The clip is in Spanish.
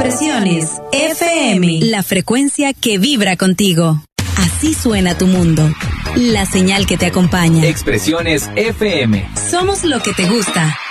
Expresiones FM, la frecuencia que vibra contigo. Así suena tu mundo, la señal que te acompaña. Expresiones FM. Somos lo que te gusta.